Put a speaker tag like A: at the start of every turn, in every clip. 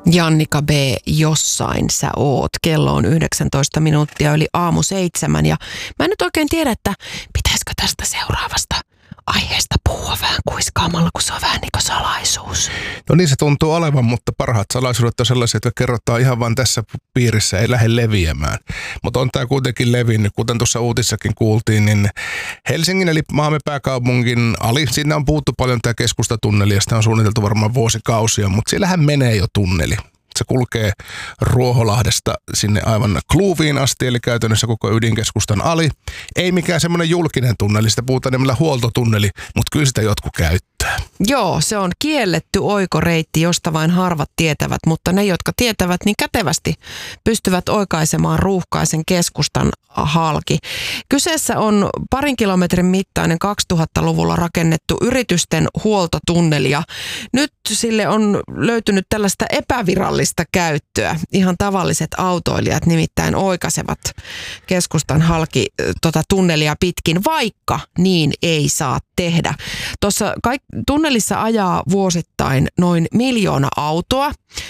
A: Jannika B., jossain sä oot. Kello on 19 minuuttia yli 6:07 ja mä en nyt oikein tiedä, että pitäisikö tästä seuraavasta aiheesta puhua vähän kuiskaamalla, kun se on vähän niin kuin salaisuus.
B: No niin se tuntuu olevan, mutta parhaat salaisuudet on sellaisia, jotka kerrotaan ihan vain tässä piirissä, ei lähde leviämään. Mutta on tämä kuitenkin levinnyt, kuten tuossa uutissakin kuultiin, niin Helsingin eli maamme pääkaupungin ali, siinä on puhuttu paljon tämä keskustatunneli ja sitä on suunniteltu varmaan vuosikausia, mutta siellähän menee jo tunneli. Se kulkee Ruoholahdesta sinne aivan Kluuviin asti, eli käytännössä koko ydinkeskustan ali. Ei mikään semmoinen julkinen tunneli, sitä puhutaan nimellä huoltotunneli, mutta kyllä sitä jotkut käyttää.
A: Joo, se on kielletty oikoreitti, josta vain harvat tietävät, mutta ne, jotka tietävät, niin kätevästi pystyvät oikaisemaan ruuhkaisen keskustan halki. Kyseessä on 2 kilometrin mittainen 2000-luvulla rakennettu yritysten huoltotunneli ja nyt sille on löytynyt tällaista epävirallista käyttöä. Ihan tavalliset autoilijat nimittäin oikaisevat keskustan halki tunnelia pitkin, vaikka niin ei saa tehdä. Tuossa tunnelissa ajaa vuosittain noin 1 miljoona autoa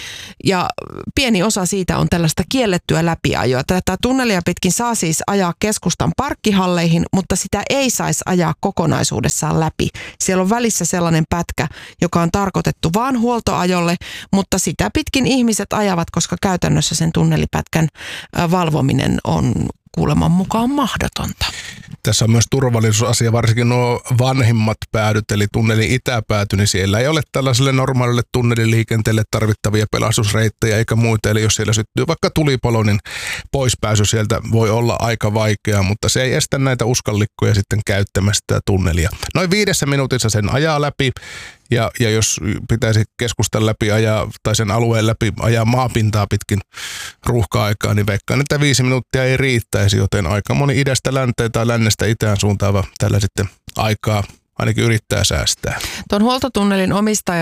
A: ja pieni osa siitä on tällaista kiellettyä läpiajoa. Tätä tunnelia pitkin saa siis ajaa keskustan parkkihalleihin, mutta sitä ei saisi ajaa kokonaisuudessaan läpi. Siellä on välissä sellainen pätkä, joka on tarkoitettu vaan huoltoajolle, mutta sitä pitkin ihmiset ajavat, koska käytännössä sen tunnelipätkän valvominen on kuuleman mukaan mahdotonta.
B: Tässä on myös turvallisuusasia, varsinkin nuo vanhimmat päädyt, eli tunnelin itäpääty, niin siellä ei ole tällaiselle normaalille tunneliliikenteelle tarvittavia pelastusreittejä eikä muita. Eli jos siellä syttyy vaikka tulipalo, niin poispääsy sieltä voi olla aika vaikeaa, mutta se ei estä näitä uskallikkoja sitten käyttämästä tunnelia. Noin 5 minuutissa sen ajaa läpi. Ja jos pitäisi keskustan läpi ajaa tai sen alueen läpi ajaa maapintaa pitkin ruuhka-aikaa, niin veikkaan, että 5 minuuttia ei riittäisi, joten aika moni idästä länteen tai lännestä itään suuntaava tällä sitten aikaa ainakin yrittää säästää.
A: Tuon huoltotunnelin omistaja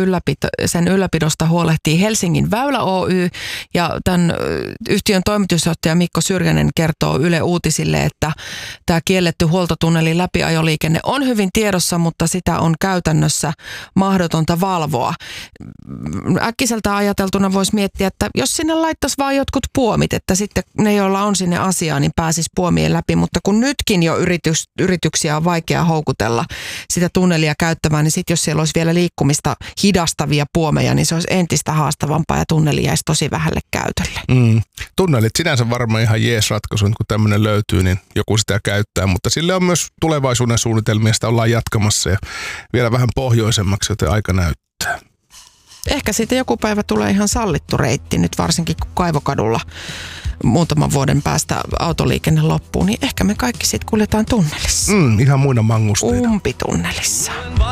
A: sen ylläpidosta huolehtii Helsingin Väylä Oy ja tämän yhtiön toimitusjohtaja Mikko Syrjänen kertoo Yle Uutisille, että tämä kielletty huoltotunnelin läpiajoliikenne on hyvin tiedossa, mutta sitä on käytännössä mahdotonta valvoa. Äkkiseltä ajateltuna voisi miettiä, että jos sinne laittaisi vaan jotkut puomit, että sitten ne, joilla on sinne asiaa, niin pääsisi puomien läpi, mutta kun nytkin jo yrityksiä on vaikea houkutella sitä tunnelia käyttämään, niin sitten jos siellä olisi vielä liikkumista hidastavia puomeja, niin se olisi entistä haastavampaa ja tunneli jäisi tosi vähälle käytölle.
B: Tunnelit sinänsä varmaan ihan jees ratkaisu, kun tämmöinen löytyy, niin joku sitä käyttää, mutta sille on myös tulevaisuuden suunnitelmia, sitä ollaan jatkamassa ja vielä vähän pohjoisemmaksi, joten aika näyttää.
A: Ehkä sitten joku päivä tulee ihan sallittu reitti, nyt varsinkin kun Kaivokadulla muutaman vuoden päästä autoliikenne loppuu, niin ehkä me kaikki sitten kuljetaan tunnelissa.
B: Ihan muina mangusteina.
A: Umpitunnelissa.